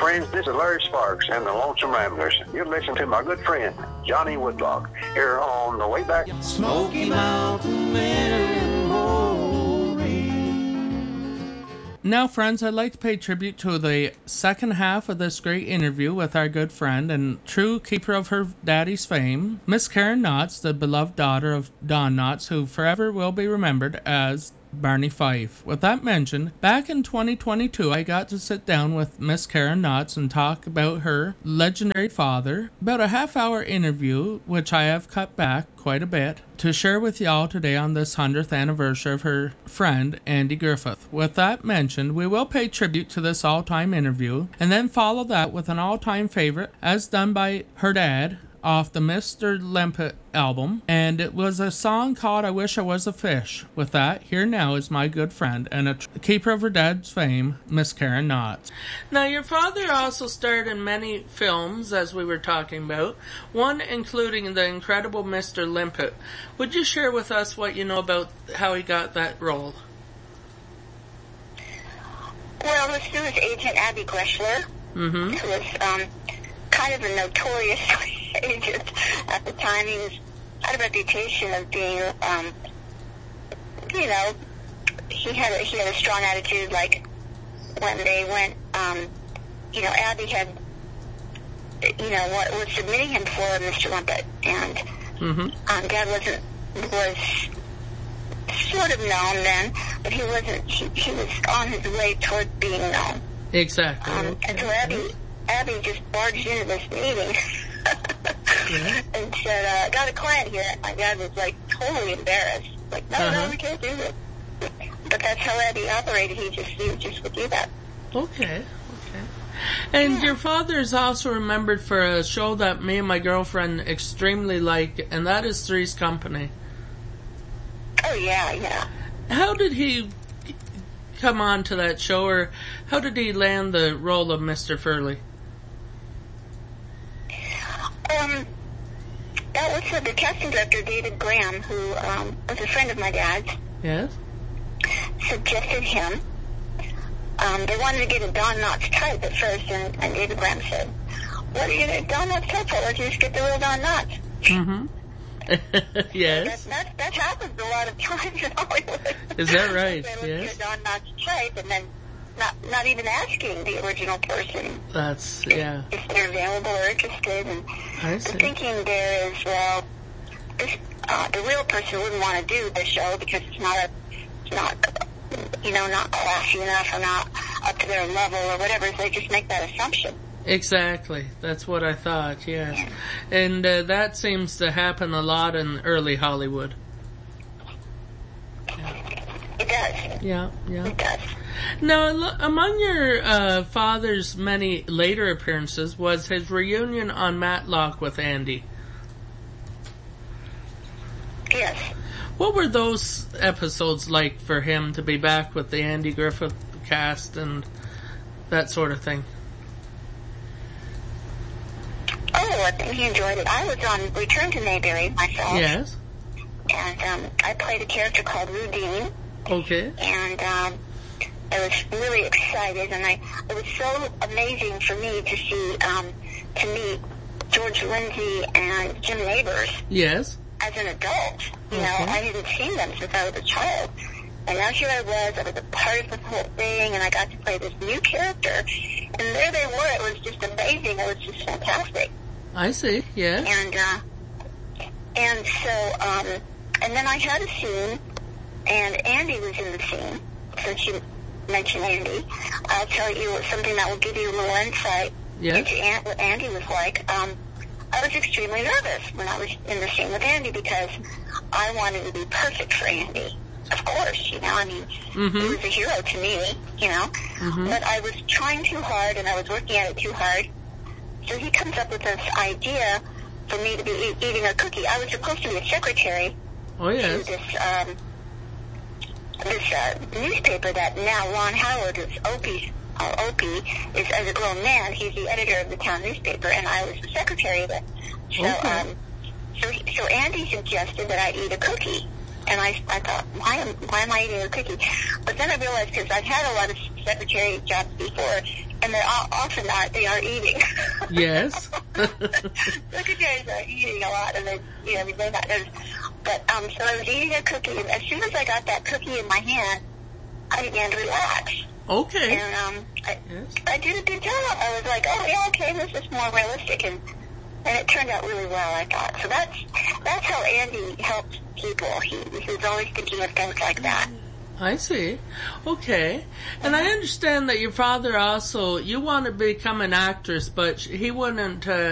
friends, this is Larry Sparks and the Lonesome Ramblers. You're listening to my good friend, Johnny Woodlock, here on The Way Back. Smoky Mountain Memory. Now, friends, I'd like to pay tribute to the second half of this great interview with our good friend and true keeper of her daddy's fame, Miss Karen Knotts, the beloved daughter of Don Knotts, who forever will be remembered as Barney Fife. With that mentioned, back in 2022, I got to sit down with Miss Karen Knotts and talk about her legendary father. About a half-hour interview, which I have cut back quite a bit, to share with y'all today on this 100th anniversary of her friend, Andy Griffith. With that mentioned, we will pay tribute to this all-time interview, and then follow that with an all-time favorite, as done by her dad, off the Mr. Limpet album, and it was a song called I Wish I Was a Fish. With that, here now is my good friend and a keeper of her dad's fame, Miss Karen Knotts. Now, your father also starred in many films, as we were talking about, one including the incredible Mr. Limpet. Would you share with us what you know about how he got that role? Well, it was through his agent, Abby Greshler, who was kind of a notorious agent at the time. He had a reputation of being, he had a strong attitude. Like when they went, Abby had, what was submitting him for Mr. Limpet, and Dad was sort of known then, but he wasn't. He was on his way toward being known. Exactly. And so Abby just barged into this meeting and said, I got a client here. My dad was like totally embarrassed. Like, no, we can't do this. But that's how Abby operated. He just would do that. Okay. And your father is also remembered for a show that me and my girlfriend extremely like, and that is Three's Company. Oh, yeah. How did he come on to that show, or how did he land the role of Mr. Furley? That was the casting director, David Graham, who was a friend of my dad's. Yes? Suggested him. They wanted to get a Don Knotts type at first, and David Graham said, what are you going to Don Knotts type for? Let's just get the real Don Knotts. Mm-hmm. Yes. That happens a lot of times in Hollywood. Is that right? Yes. Get a Don Knotts type, and then not even asking the original person. That's, if they're available or interested. And I see. The thinking there is, well, the real person wouldn't want to do the show because it's not classy enough or not up to their level or whatever. So they just make that assumption. Exactly. That's what I thought, yes. Yeah. And that seems to happen a lot in early Hollywood. It does. Yeah. It does. Now, among your father's many later appearances was his reunion on Matlock with Andy. Yes. What were those episodes like for him to be back with the Andy Griffith cast and that sort of thing? Oh, I think he enjoyed it. I was on Return to Mayberry myself. Yes. And I played a character called Rudine. Okay. And I was really excited, and it was so amazing for me to see, to meet George Lindsay and Jim Nabors. Yes. As an adult. You know, I hadn't seen them since I was a child. And now here I was a part of the whole thing, and I got to play this new character. And there they were. It was just amazing. It was just fantastic. I see, yeah. And so, and then I had a scene, and Andy was in the scene, since you mentioned Andy. I'll tell you something that will give you a little insight into what Andy was like. I was extremely nervous when I was in the scene with Andy because I wanted to be perfect for Andy. Of course, he was a hero to me, But I was trying too hard, and I was working at it too hard. So he comes up with this idea for me to be eating a cookie. I was supposed to be a secretary to this newspaper that now Ron Howard is Opie is, as a grown man, he's the editor of the town newspaper, and I was the secretary of it. So, so Andy suggested that I eat a cookie. And I thought, why am I eating a cookie? But then I realized, because I've had a lot of secretary jobs before, and they're often not, they are eating. Yes. Secretaries are eating a lot, and they may not notice. But, so I was eating a cookie, and as soon as I got that cookie in my hand, I began to relax. Okay. And I did a good job. I was like, oh, yeah, okay, this is more realistic, and it turned out really well, I thought. So that's how Andy helps people. He's always thinking of things like that. I see. Okay. And I understand that your father also, you want to become an actress, but he wouldn't